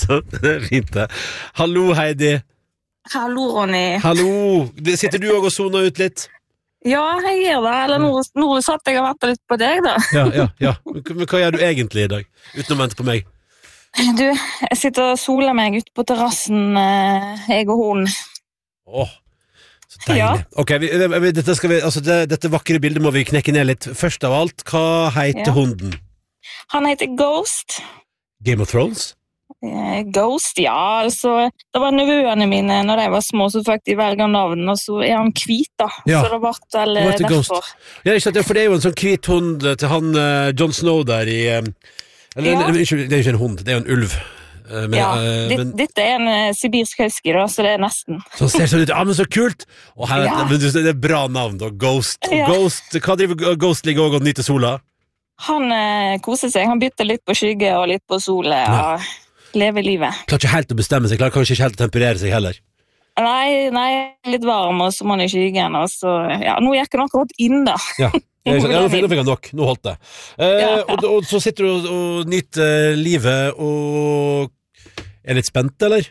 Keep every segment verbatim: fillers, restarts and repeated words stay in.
nettopp. Det er fint det. Hallo, Heidi. Hallo, Ronny. Hallo. Sitter du også og soner ut litt? Ja, jeg gjør det. Eller nå, nå satt jeg og ventet litt på deg, da. Ja, ja, ja. Men hva gjør du egentlig i dag? Uten å vente på meg. Du, jeg sitter og soler meg ute på terrassen, jeg og hun. Åh, så deilig. Ja. Ok, vi, vi, dette, skal vi, altså det, dette vakre bildet må vi knekke ned litt. Først av alt, hva heter ja. hunden? Han heter Ghost. Game of Thrones? Ghost, ja, altså det var nevøene mine når de var små, så fikk de velge navn, og så er han hvit da, ja. Så det ble vel det derfor. Ja, ikke sant, for det er jo en sånn hvit hund til han uh, Jon Snow der i uh, eller, ja. det er jo ikke en hund, det er jo en ulv. Uh, men, ja, uh, men, dette er en uh, sibirsk husky da, så det er nesten. Så ser sånn ut, ja, men så kult! Og her, ja. men, det er bra navn da, Ghost. Ja. Ghost, hva driver Ghost ligger også og nyter sola? Han uh, koser seg, han bytter litt på skygge og litt på solet, ja. og leve livet. Klarer ikke helt å bestemme seg, klarer kanskje ikke helt å temperere seg heller. Nei, nei, litt varm, og så må han i skyggen, og så, ja, nå gikk han akkurat inn da. Ja, ja nå fikk han nok, nå holdt det. Eh, ja, ja. Og, og så sitter du og, og nyter livet, og er litt spent, eller?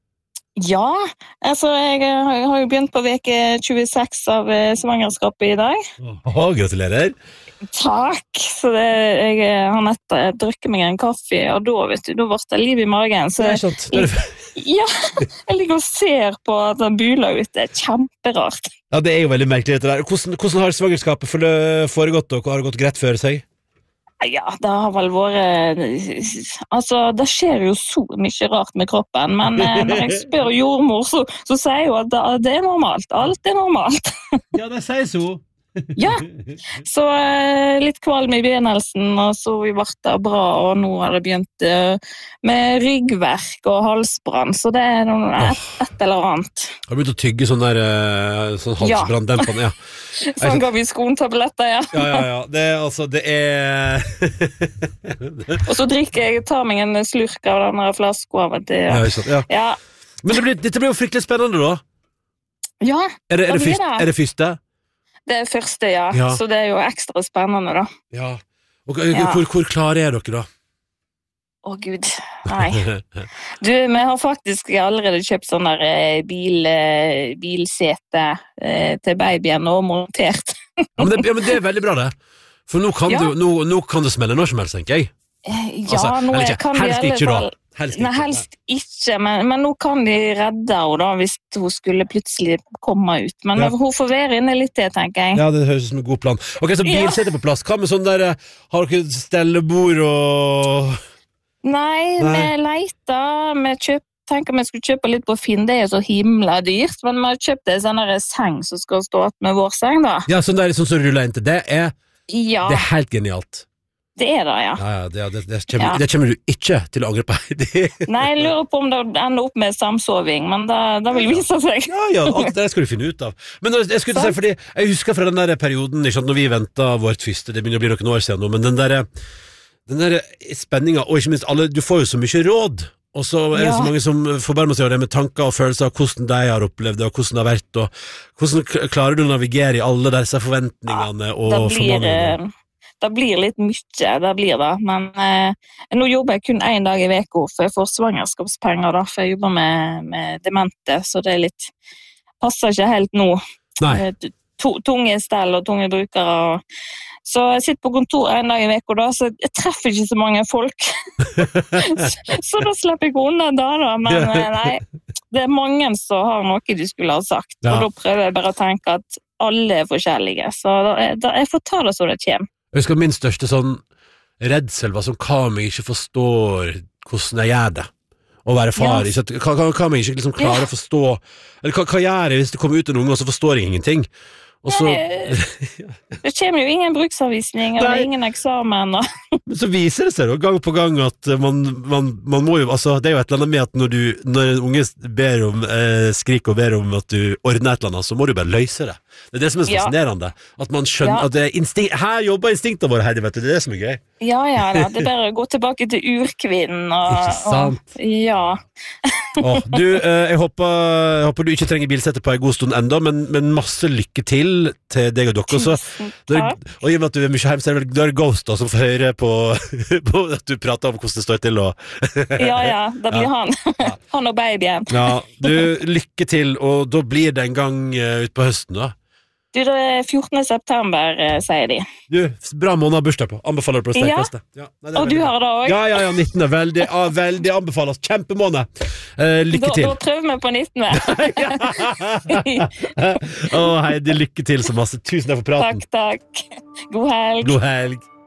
Ja, altså, jeg, jeg har jo begynt på veke tjueseks av svangerskapet i dag. Åh, gratulerer. Takk, så det, jeg har nettopp drukket meg en kaffe, og da, vet du, da ble det liv i magen. Så det er sant. Det er det. Ja, jeg ligger og ser på at den buler ut, det er kjemperart. Ja, det er jo veldig merkelig det der. Hvordan, hvordan har svangerskapet foregått, og har det gått greit før seg? Ja, det har vel vært, altså, det skjer jo så mye rart med kroppen, men når jeg spør jordmor, så, så sier hun at det, det er normalt, alt er normalt. Ja, det sier så. Ja, så uh, litt kvalm i begynnelsen, og så vi ble det bra, og nå har det begynt uh, med ryggverk og halsbrann, så det er noe, et, et eller annet. Har du begynt å tygge sånn der uh, sånn halsbranndempende? Ja. Sånn går vi skontabletter, ja. Ja, ja, ja, det er altså, det er... Og så drikker jeg, tar meg en slurk av denne flasken av det, ja. Ja, ja. Ja. Men det blir, dette blir jo fryktelig spennende da. Ja, er det, er det, fyrst, er det første? Det er første, ja. ja. Så det er jo ekstra spennende, da. Ja. Og ja. Hvor, hvor klare er dere, da? Å, Gud. Nei. Du, vi har faktisk allerede kjøpt sånn der bil, bilsete til babyen og montert. Ja, men det, ja, men det er veldig bra, det. For nå kan, ja. du, nå, nå kan det smelle når som helst, tenker jeg. Ja, altså, nå ikke, kan helst vi ikke, da. Helst ikke, Nei, helst ikke men, men nå kan de redde henne da, hvis hun skulle plutselig komme ut. Men ja. Hun får være inne litt til, tenker jeg. Ja, det høres ut som en god plan. Ok, så bilsetet på plass. Hva med sånn der, har dere stellebord og... Nei, Nei. vi leter, vi kjøper, tenker vi skulle kjøpe litt på Finn, det er så himla dyrt, men vi har kjøpt en sånn der seng som skal stå med vår seng da. Ja, sånn der, sånn som ruller inn til. Det er, ja. det er helt genialt. Det er det, ja. Ja, ja, det, det, det, kommer, ja. det kommer du ikke til å angre på. Nei, jeg lurer på om det ender opp med samsoving, men det, det vil vise seg. Ja, ja, alt det skal du finne ut av. Men jeg skulle si, fordi jeg husker fra den der perioden, ikke sant, når vi ventet vårt første, det begynner å bli noen år siden nå, men den der, den der spenningen, og ikke minst alle, du får jo så mye råd, og så er det ja. så mange som forbarmer seg av det med tanker og følelser av hvordan de har opplevd det, og hvordan det har vært, og hvordan klarer du å navigere i alle disse forventningene ja, og formaningene? Det blir litt mye, det blir det, men eh, nå jobber jeg kun en dag i veko, for jeg får svangerskapspenger da, for jeg jobber med, med demente, så det er litt, passer ikke helt nå. Nei. To, tunge stell og tunge brukere, og, så jeg sitter på kontor en dag i veko da, så jeg treffer ikke så mange folk, så, så da slipper jeg unna da da, men eh, nei, det er mange som har noe de skulle ha sagt, ja. Og da prøver jeg bare å tenke at alle er forskjellige, så da, da, jeg får ta det så det kommer. Jeg husker min største sånn redsel var som hva om jeg ikke forstår hvordan jeg gjør det å være far, ja. Ikke, hva, hva om jeg ikke liksom klarer ja. Å forstå, eller hva, hva gjør jeg hvis det kommer ut en unge og så forstår jeg ingenting og så det kommer jo ingen bruksanvisning eller ingen eksamen og... men så viser det seg da gang på gang at man, man, man må jo, altså det er jo et eller annet med at når du, når en unge ber om eh, skrik og ber om at du ordner et eller annet, så må du bare løse det. Det er det som er så fascinerende, at man skjønner ja. At det er instinkt, her jobber instinktet våre her, vet du, det er det som er gøy. Ja, ja, da. Det er bare å gå tilbake til urkvinnen. Og, Ikke sant? Og, ja. Åh, du, eh, jeg, håper, jeg håper du ikke trenger bilsette på en god stund enda, men, men masse lykke til til deg og dere. Så, Tusen det, takk. og i og med at du er mye hjemme, så er det vel da er det Ghost da, som får høre på, på at du prater om hvordan det står til. Og, Ja, ja, det blir Ja. han. Han og babyen. ja, du, lykke til, og da blir det en gang uh, ut på høsten da. Du, det er fjortende september, eh, sier de. Du, bra måned å ha bursdag på. Anbefaler det på det Ja. sterkeste. Ja, nei, det er Og du veldig bra. har det også? Ja, ja, ja, nittende. Veldig, ja, veldig anbefales. Kjempemåned. Eh, lykke Da, til. da prøver vi på nittende. Å, Heidi, lykke til så masse. Tusen takk for praten. Takk, takk. God helg. God helg.